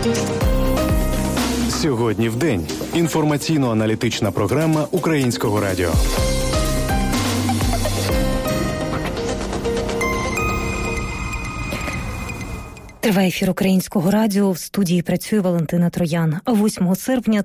Сьогодні в день. Інформаційно-аналітична програма Українського радіо. Триває ефір Українського радіо. В студії працює Валентина Троян. 8 серпня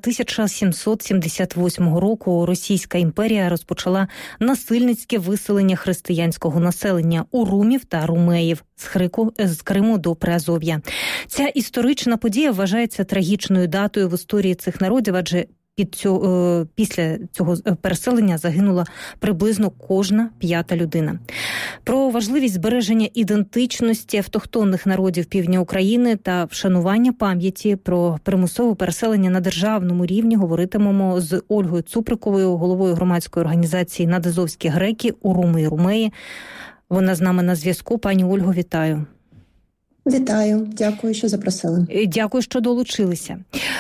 1778 року Російська імперія розпочала насильницьке виселення християнського населення урумів та румеїв з Криму до Приазов'я. Ця історична подія вважається трагічною датою в історії цих народів, адже після цього переселення загинула приблизно кожна п'ята людина. Про важливість збереження ідентичності автохтонних народів півдня України та вшанування пам'яті про примусове переселення на державному рівні говоритимемо з Ольгою Цуприковою, головою громадської організації «Надазовські греки, уруми і румеї». Вона з нами на зв'язку. Пані Ольго, вітаю. Вітаю. Дякую, що запросили. Дякую, що долучилися.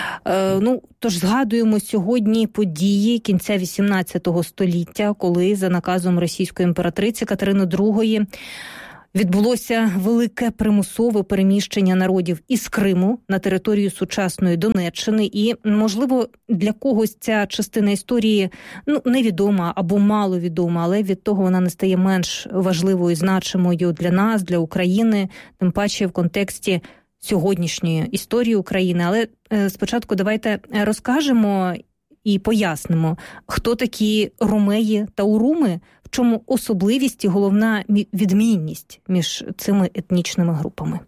Тож згадуємо сьогодні події кінця XVIII століття, коли за наказом російської імператриці Катерини II відбулося велике примусове переміщення народів із Криму на територію сучасної Донеччини. І, можливо, для когось ця частина історії невідома або маловідома, але від того вона не стає менш важливою і значимою для нас, для України, тим паче в контексті сьогоднішньої історії України. Але спочатку давайте розкажемо і пояснимо, хто такі румеї та уруми, в чому особливість і головна відмінність між цими етнічними групами.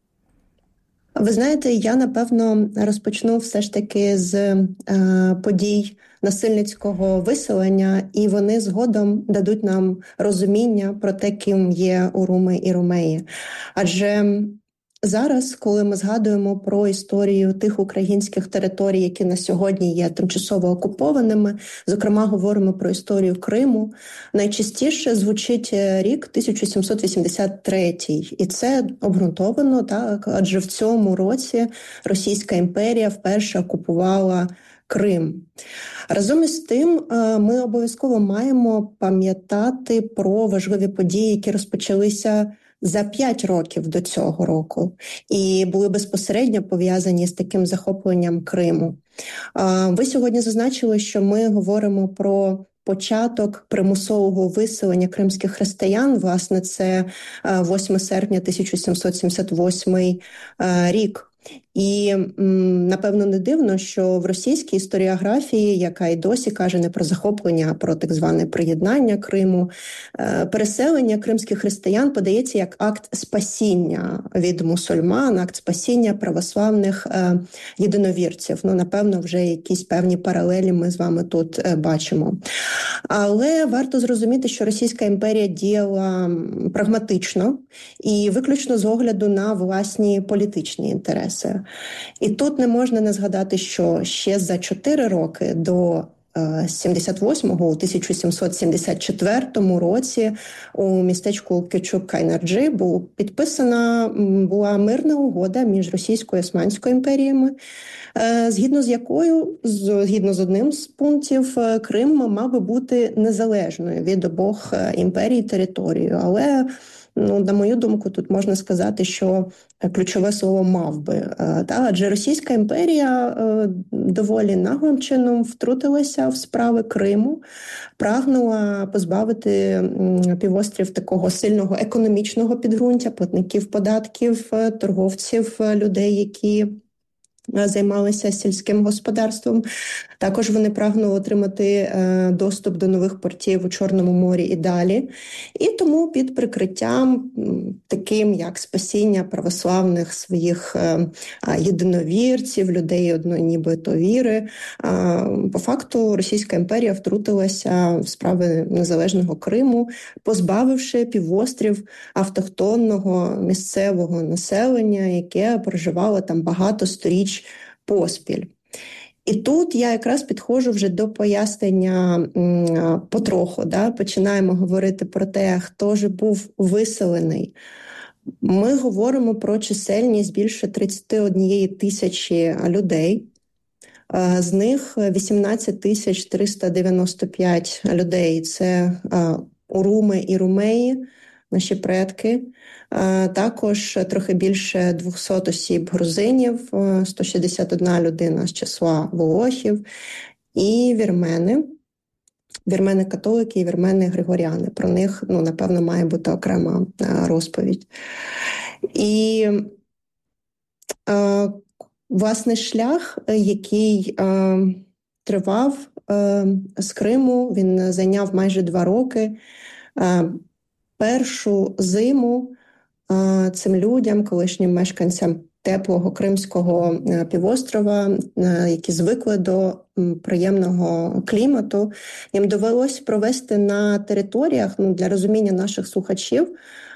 Ви знаєте, я, напевно, розпочну все ж таки з подій насильницького виселення, і вони згодом дадуть нам розуміння про те, ким є уруми і румеї. Адже зараз, коли ми згадуємо про історію тих українських територій, які на сьогодні є тимчасово окупованими, зокрема говоримо про історію Криму, найчастіше звучить рік 1783. І це обґрунтовано, так, адже в цьому році Російська імперія вперше окупувала Крим. Разом із тим, ми обов'язково маємо пам'ятати про важливі події, які розпочалися за 5 років до цього року і були безпосередньо пов'язані з таким захопленням Криму. Ви сьогодні зазначили, що ми говоримо про початок примусового виселення кримських християн. Власне, це 8 серпня 1778 рік. І, напевно, не дивно, що в російській історіографії, яка й досі каже не про захоплення, а про так зване приєднання Криму, переселення кримських християн подається як акт спасіння від мусульман, акт спасіння православних єдиновірців. Напевно, вже якісь певні паралелі ми з вами тут бачимо. Але варто зрозуміти, що Російська імперія діяла прагматично і виключно з огляду на власні політичні інтереси. І тут не можна не згадати, що ще за 4 роки до 78-го, у 1774 році у містечку Кючук-Кайнарджі була мирна угода між Російською і Османською імперіями, згідно з якою, згідно з одним з пунктів, Крим мав би бути незалежною від обох імперій територією. Але на мою думку, тут можна сказати, що ключове слово «мав би». Адже Російська імперія доволі наглим чином втрутилася в справи Криму, прагнула позбавити півострів такого сильного економічного підґрунтя, платників податків, торговців, людей, які займалися сільським господарством. Також вони прагнули отримати доступ до нових портів у Чорному морі і далі. І тому під прикриттям таким, як спасіння православних своїх єдиновірців, людей одної нібито віри, по факту Російська імперія втрутилася в справи незалежного Криму, позбавивши півострів автохтонного місцевого населення, яке проживало там багато сторіч поспіль. І тут я якраз підходжу вже до пояснення потроху. Починаємо говорити про те, хто ж був виселений. Ми говоримо про чисельність більше 31 тисячі людей. З них 18 395 людей – це уруми і румеї, наші предки. Також трохи більше 200 осіб грузинів, 161 людина з числа волохів і вірмени. Вірмени-католики і вірмени-григоріани. Про них, напевно, має бути окрема розповідь. І, власне, шлях, який тривав з Криму, він зайняв майже 2 роки. Першу зиму цим людям, колишнім мешканцям теплого Кримського півострова, які звикли до приємного клімату, їм довелось провести на територіях, для розуміння наших слухачів,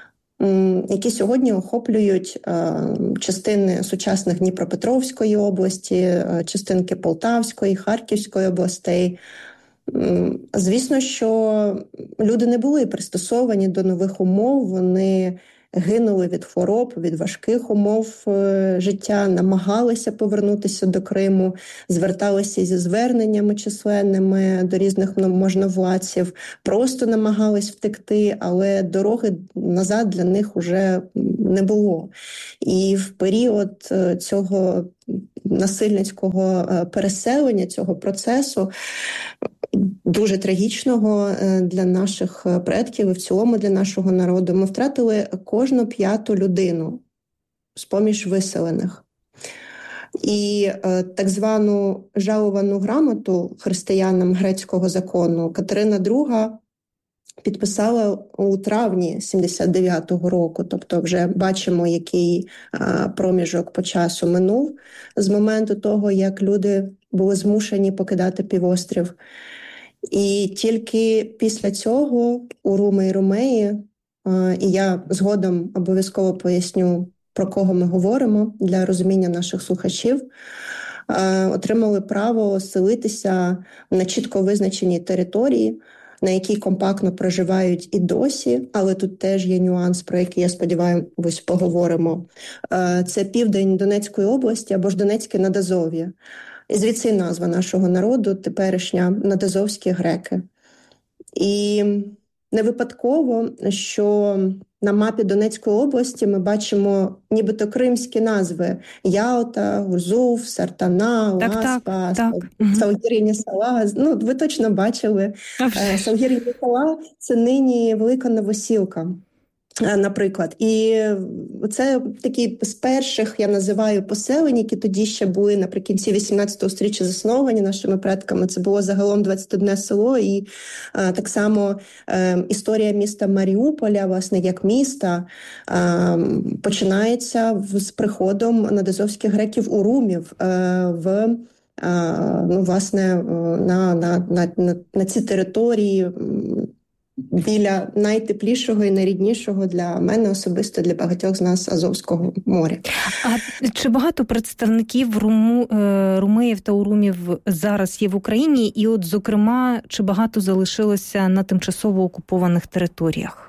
які сьогодні охоплюють частини сучасних Дніпропетровської області, частинки Полтавської, Харківської областей. Звісно, що люди не були пристосовані до нових умов, вони гинули від хвороб, від важких умов життя, намагалися повернутися до Криму, зверталися зі зверненнями численними до різних можновладців, просто намагались втекти, але дороги назад для них уже не було. І в період цього насильницького переселення, цього процесу, дуже трагічного для наших предків і в цілому для нашого народу, ми втратили кожну 5-ту людину з-поміж виселених. І так звану жаловану грамоту християнам грецького закону Катерина II підписала у травні 79-го року. Тобто вже бачимо, який проміжок по часу минув з моменту того, як люди були змушені покидати півострів. І тільки після цього Уруми і Румеї, і я згодом обов'язково поясню, про кого ми говоримо для розуміння наших слухачів, отримали право оселитися на чітко визначеній території, на якій компактно проживають і досі, але тут теж є нюанс, про який, я сподіваюся, поговоримо. Це південь Донецької області або ж Донецьке Надазов'я. І звідси назва нашого народу, теперішня надазовські греки. І не випадково, що на мапі Донецької області ми бачимо нібито кримські назви: Ялта, Гузув, Сартана, Ласпа, Салгір'я Сала. Ви точно бачили. Салгір'я Сала – це нині Велика Новосілка, наприклад. І це такі з перших, я називаю, поселень, які тоді ще були наприкінці 18-го сторіччя засновані нашими предками. Це було загалом 21 село. І так само історія міста Маріуполя, власне, як міста, починається з приходом надазовських греків-урумів на ці території, біля найтеплішого і найріднішого для мене особисто, для багатьох з нас, Азовського моря. А чи багато представників румеїв та урумів зараз є в Україні? І от, зокрема, чи багато залишилося на тимчасово окупованих територіях?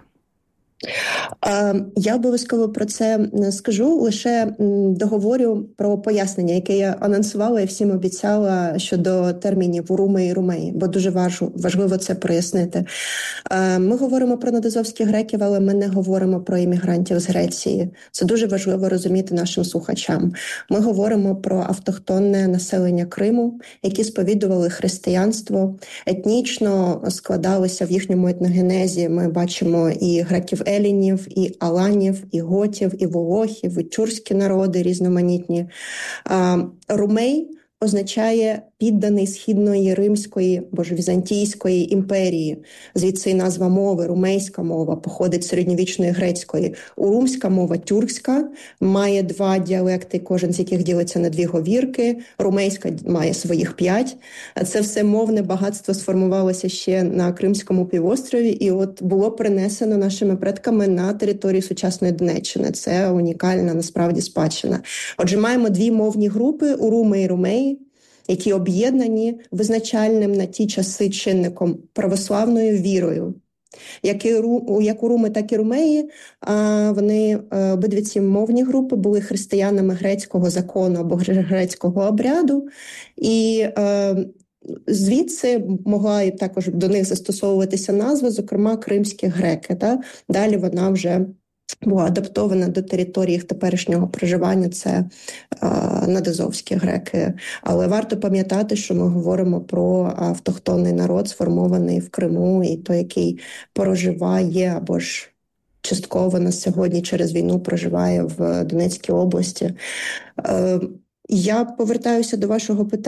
Я обов'язково про це скажу, лише договорю про пояснення, яке я анонсувала і всім обіцяла щодо термінів Уруми і Румеї, бо дуже важливо це прояснити. Ми говоримо про надазовських греків, але ми не говоримо про іммігрантів з Греції. Це дуже важливо розуміти нашим слухачам. Ми говоримо про автохтонне населення Криму, які сповідували християнство, етнічно складалися в їхньому етногенезі. Ми бачимо і греків елінів, і аланів, і готів, і волохів, і тюркські народи різноманітні. Румей означає підданий Східної Римської, Візантійської імперії. Звідси назва мови, румейська мова, походить з середньовічної грецької. Урумська мова тюркська, має 2 діалекти, кожен з яких ділиться на 2 говірки. Румейська має своїх 5. Це все мовне багатство сформувалося ще на Кримському півострові і от було принесено нашими предками на територію сучасної Донеччини. Це унікальна, насправді, спадщина. Отже, маємо 2 мовні групи – Уруми і Румеї, які об'єднані визначальним на ті часи чинником православною вірою. Як уруми, так і румеї, вони, обидві ці мовні групи, були християнами грецького закону або грецького обряду. І Звідси могла і також до них застосовуватися назва, зокрема, кримські греки. Далі вона вже була адаптована до території їх теперішнього проживання, це надазовські греки. Але варто пам'ятати, що ми говоримо про автохтонний народ, сформований в Криму, і той, який проживає або ж частково на сьогодні через війну проживає в Донецькій області. Я повертаюся до вашого питання.